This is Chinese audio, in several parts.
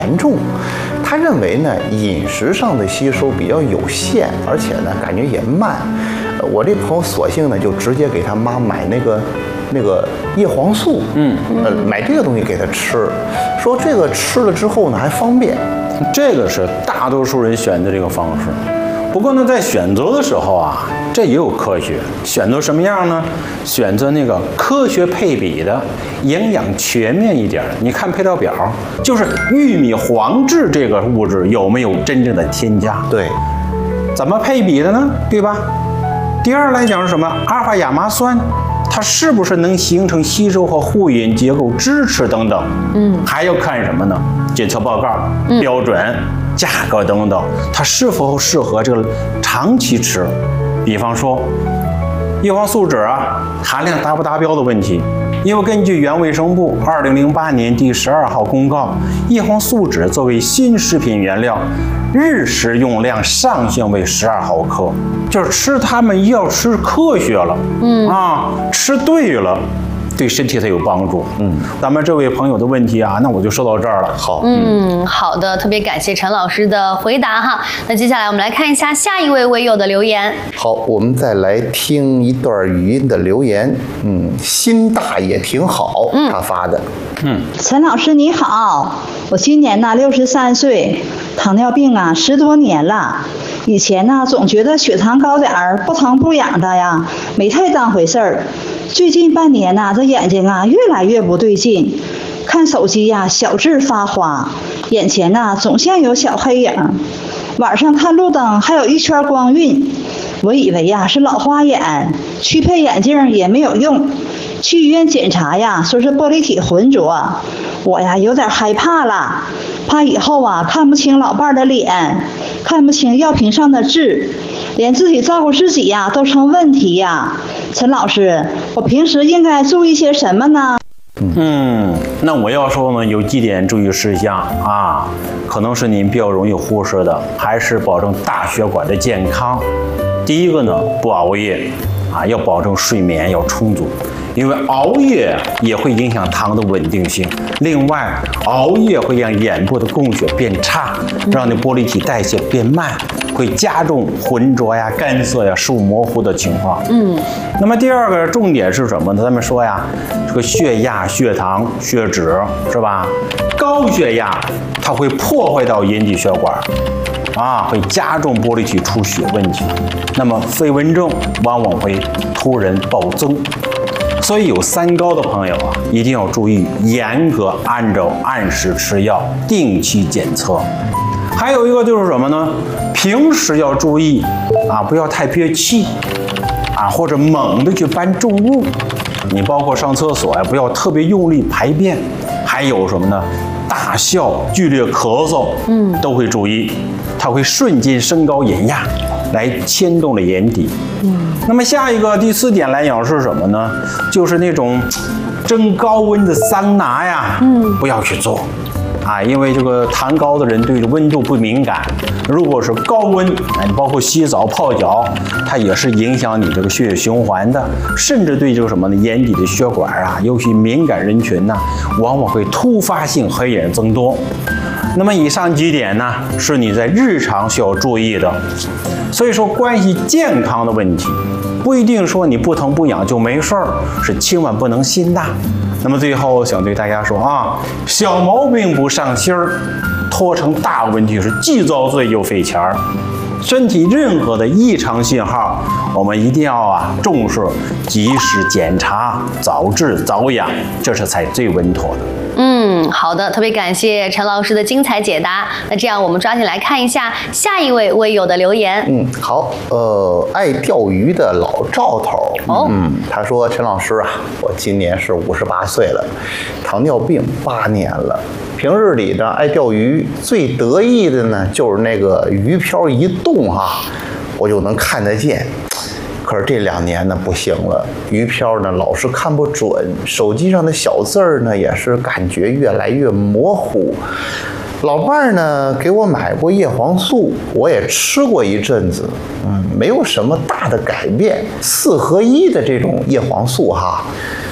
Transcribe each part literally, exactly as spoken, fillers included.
严重。他认为呢，饮食上的吸收比较有限，而且呢，感觉也慢。呃、我这朋友索性呢，就直接给他妈买那个那个叶黄素，嗯，呃，买这个东西给他吃，说这个吃了之后呢，还方便。 这个是大多数人选择这个方式。不过呢，在选择的时候啊，这也有科学。选择什么样呢？选择那个科学配比的、营养全面一点的。你看配料表，就是玉米黄质这个物质有没有真正的添加？ 对， 怎么配比的呢？对吧？第二来讲是什么？阿尔法亚麻酸，它是不是能形成吸收和护眼结构支持等等？嗯，还要看什么呢？检测报告、标准。价格等等，它是否适合这个长期吃？比方说，叶黄素酯啊含量达不达标的问题。因为根据原卫生部二零零八年第十二号公告，叶黄素酯作为新食品原料，日食用量上限为十二毫克，就是吃它们要吃科学了，嗯啊，吃对了。对身体才有帮助。嗯，咱们这位朋友的问题啊，那我就说到这儿了。 好， 嗯，好的，特别感谢陈老师的回答哈。那接下来我们来看一下下一位微友的留言。 好，我们再来听一段语音的留言。嗯，心大也挺好，他发的。 嗯，陈老师你好，我今年呢六十三岁，糖尿病啊十多年了。以前呢总觉得血糖高点儿不疼不痒的呀，没太当回事儿。最近半年呐、啊，这眼睛啊越来越不对劲，看手机呀、啊、小字发花，眼前呐、啊、总像有小黑影，晚上看路灯还有一圈光晕。我以为呀、啊、是老花眼，去配眼镜也没有用，去医院检查呀说是玻璃体浑浊，我呀有点害怕了，怕以后啊看不清老伴儿的脸，看不清药瓶上的字，连自己照顾自己呀都成问题呀。陈老师，我平时应该注意些什么呢？ 嗯，那我要说呢，有几点注意事项啊，可能是您比较容易忽视的，还是保证大血管的健康。第一个呢，不熬夜啊，要保证睡眠要充足，因为熬夜也会影响糖的稳定性。另外，熬夜会让眼部的供血变差，让你玻璃体代谢变慢，会加重浑浊呀、干涩呀、视物模糊的情况。嗯，那么第二个重点是什么呢？咱们说呀，这个血压、血糖、血脂是吧？高血压它会破坏到眼底血管。啊，会加重玻璃体出血问题，那么飞蚊症往往会突然暴增，所以有三高的朋友啊，一定要注意严格按照按时吃药，定期检测。还有一个就是什么呢？平时要注意啊，不要太憋气啊，或者猛地去搬重物。你包括上厕所呀，不要特别用力排便。还有什么呢？大笑、剧烈咳嗽，嗯，都会注意。它会瞬间升高眼压，来牵动了眼底。嗯，那么下一个第四点来讲是什么呢？就是那种蒸高温的桑拿呀，嗯，不要去做。啊，因为这个糖高的人对温度不敏感，如果是高温，啊，你包括洗澡、泡脚，它也是影响你这个血液循环的，甚至对这个什么呢，眼底的血管啊，尤其敏感人群呢，往往会突发性黑眼增多。那么以上几点呢，是你在日常需要注意的。所以说，关系健康的问题，不一定说你不疼不痒就没事儿，是千万不能心大。那么最后想对大家说啊，小毛病不上心儿，拖成大问题是既遭罪又费钱儿。身体任何的异常信号，我们一定要啊重视，及时检查，早治早养，这是才最稳妥的。 嗯，好的，特别感谢陈老师的精彩解答。那这样我们抓紧来看一下下一位微友的留言。 嗯，好，呃，爱钓鱼的老赵头，哦，嗯，他说陈老师啊，我今年是五十八岁了，糖尿病八年了。平日里呢，爱钓鱼，最得意的呢就是那个鱼漂一动哈，我就能看得见。可是这两年呢不行了，鱼漂呢老是看不准，手机上的小字儿呢也是感觉越来越模糊。老伴儿呢给我买过叶黄素，我也吃过一阵子，嗯，没有什么大的改变。四合一的这种叶黄素哈，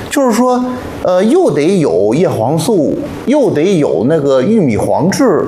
就是说，呃，又得有叶黄素，又得有那个玉米黄质，